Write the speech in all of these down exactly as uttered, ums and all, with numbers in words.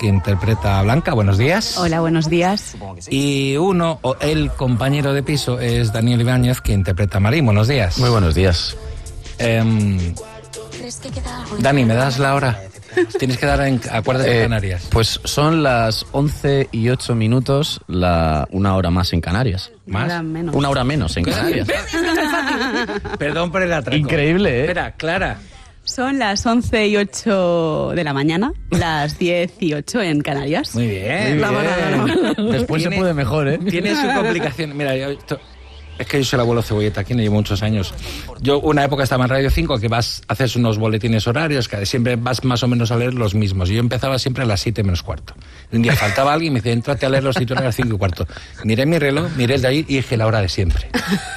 que interpreta a Blanca. Buenos días. Hola, buenos días. Y uno, o el compañero de piso, es Daniel Ibáñez, que interpreta a Marín. Buenos días. Muy buenos días. Eh, Dani, ¿me das la hora? Tienes que dar en Acuérdate de Eh, Canarias. Pues son las once y ocho minutos, la, una hora más en Canarias. ¿Más? Nada menos. Una hora menos en Canarias. Perdón por el atraco. Increíble, ¿eh? Espera, Clara. Son las once y ocho de la mañana, las diez y ocho en Canarias. Muy bien. Muy bien. Después se Tiene- puede mejor, ¿eh? Tiene su complicación. Mira, yo, esto- es que yo soy el abuelo Cebolleta, aquí no llevo muchos años. Yo una época estaba en Radio cinco, que vas, haces unos boletines horarios, que siempre vas más o menos a leer los mismos. Y yo empezaba siempre a las siete menos cuarto. Un día faltaba alguien y me decía, entrate a leer los titulares a las cinco y cuarto. Miré mi reloj, miré el de ahí y dije la hora de siempre.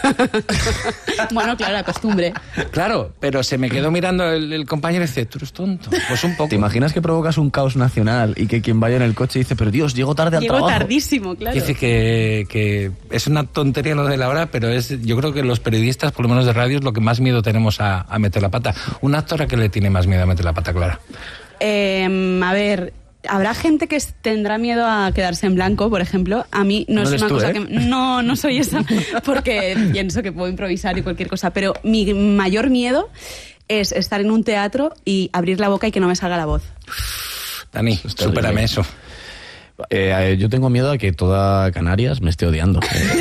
Bueno, claro, la costumbre. Claro, pero se me quedó mirando el, el compañero y dice, tú eres tonto. Pues un poco. ¿Te imaginas que provocas un caos nacional y que quien vaya en el coche dice, pero Dios, llego tarde al Llego trabajo? tardísimo, claro. Dice que, que es una tontería lo de la hora, pero es, yo creo que los periodistas, por lo menos de radio, es lo que más miedo tenemos a, a meter la pata. ¿Un actor a qué le tiene más miedo a meter la pata, Clara? Eh, a ver, habrá gente que s- tendrá miedo a quedarse en blanco, por ejemplo. A mí no, No es eres una tú, cosa ¿eh? que... No, no soy esa, porque pienso que puedo improvisar y cualquier cosa. Pero mi mayor miedo es estar en un teatro y abrir la boca y que no me salga la voz. Dani, es terrible. supérame eso. Eh, yo tengo miedo a que toda Canarias me esté odiando. Eh,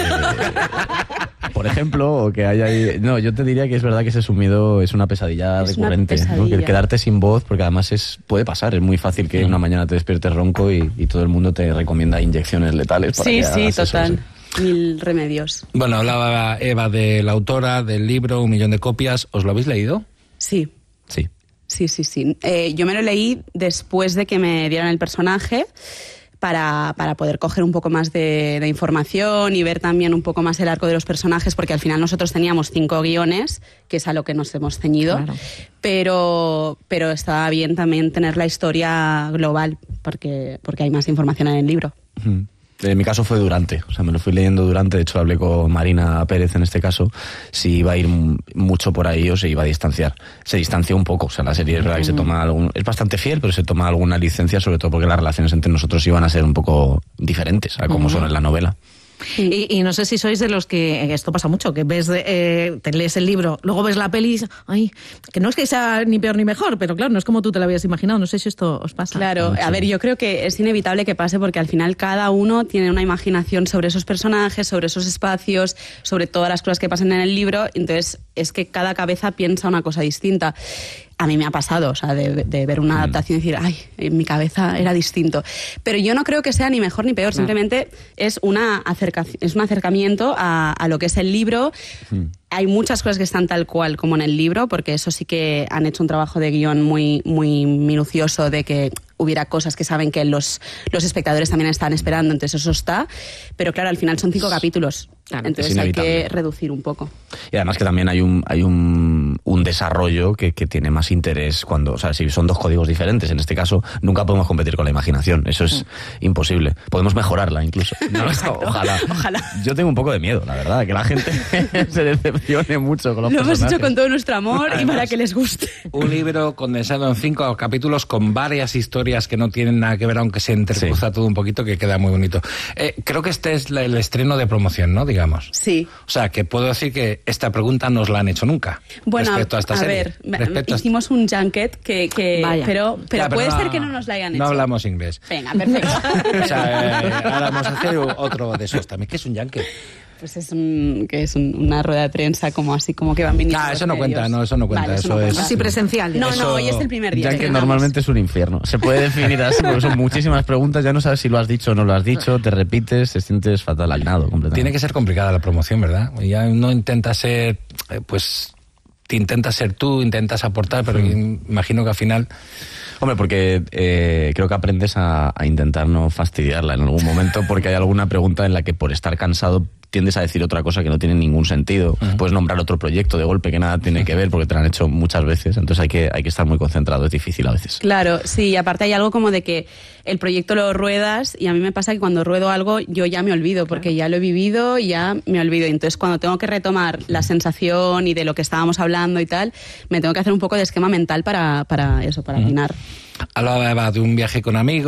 por ejemplo, o que haya ahí... No, yo te diría que es verdad que ese es un miedo, es una pesadilla Es una recurrente. ¿no? Que pesadilla. el quedarte sin voz, porque además es puede pasar, es muy fácil que una mañana te despiertes ronco y, y todo el mundo te recomienda inyecciones letales para Sí, que sí, hagas eso, total. sí. Mil remedios. Bueno, hablaba Eva de la autora, del libro, un millón de copias. ¿Os lo habéis leído? Sí. Sí. Sí, sí, sí. Eh, yo me lo leí después de que me dieran el personaje para, para poder coger un poco más de, de información y ver también un poco más el arco de los personajes, porque al final nosotros teníamos cinco guiones, que es a lo que nos hemos ceñido, Claro. pero, pero estaba bien también tener la historia global, porque, porque hay más información en el libro. Ujú. En mi caso fue durante, o sea, me lo fui leyendo durante, de hecho hablé con Marina Pérez en este caso, si iba a ir m- mucho por ahí o se iba a distanciar. Se distanció un poco, o sea, la serie es verdad que se toma algún, es bastante fiel, pero se toma alguna licencia, sobre todo porque las relaciones entre nosotros iban a ser un poco diferentes a como son en la novela. Y, y no sé si sois de los que, esto pasa mucho, que ves, de, eh, te lees el libro, luego ves la peli y dices, ay, que no es que sea ni peor ni mejor, pero claro, no es como tú te lo habías imaginado, no sé si esto os pasa. Claro, a ver, yo creo que es inevitable que pase porque al final cada uno tiene una imaginación sobre esos personajes, sobre esos espacios, sobre todas las cosas que pasan en el libro, entonces es que cada cabeza piensa una cosa distinta. A mí me ha pasado, o sea, de, de ver una adaptación y decir, ay, en mi cabeza era distinto. Pero yo no creo que sea ni mejor ni peor, simplemente es, una acerca, es un acercamiento a, a lo que es el libro. Hay muchas cosas que están tal cual como en el libro, porque eso sí que han hecho un trabajo de guión muy, muy minucioso de que hubiera cosas que saben que los, los espectadores también están esperando, entonces eso está. Pero claro, al final son cinco capítulos, Claro, entonces es hay que inevitable. reducir un poco. Y además que también hay un hay un, un desarrollo que, que tiene más interés cuando, o sea, si son dos códigos diferentes, en este caso nunca podemos competir con la imaginación, eso es imposible. Podemos mejorarla incluso. No, ojalá. Ojalá. Yo tengo un poco de miedo, la verdad, que la gente se decepcione mucho con los Lo hemos personajes. hecho con todo nuestro amor y para que les guste. Un libro condensado en cinco capítulos con varias historias que no tienen nada que ver, aunque se intercruza Sí. todo un poquito, que queda muy bonito. Eh, creo que este es la- el estreno de promoción, ¿no? Digamos. Sí. O sea, que puedo decir que esta pregunta nos la han hecho nunca. Bueno, respecto a esta serie. ver, me- Respecto a- hicimos un junket que, que Vaya. pero, pero Ya, puede no- ser que no nos la hayan hecho. No hablamos inglés. Venga, perfecto. O sea, eh, ahora vamos a hacer otro de esos también. ¿Qué es un yankee? Pues es un, que es un- una rueda de prensa como así como que van viniendo. Ah, los eso no medios. cuenta, no, eso no cuenta, Vale, eso no es- cuenta. Así presencial. No, Eso- no, hoy es el primer día. Ya que estrenamos. normalmente es un infierno. Se puede definir así, porque son muchísimas preguntas, ya no sabes si lo has dicho o no lo has dicho, te repites, te sientes fatal alienado completamente. Tiene que ser complicada la promoción, ¿verdad? Ya no intenta ser, eh, pues, te intentas ser tú, intentas aportar, pero imagino que al final... Hombre, porque eh, creo que aprendes a, a intentar no fastidiarla en algún momento, porque hay alguna pregunta en la que por estar cansado tiendes a decir otra cosa que no tiene ningún sentido. Uh-huh. Puedes nombrar otro proyecto de golpe que nada tiene que ver porque te lo han hecho muchas veces. Entonces hay que, hay que estar muy concentrado, es difícil a veces. Claro, sí, y aparte hay algo como de que el proyecto lo ruedas y a mí me pasa que cuando ruedo algo yo ya me olvido porque ya lo he vivido y ya me olvido. Y entonces cuando tengo que retomar la sensación y de lo que estábamos hablando y tal, me tengo que hacer un poco de esquema mental para, para eso, para atinar. Hablaba de un viaje con amigos.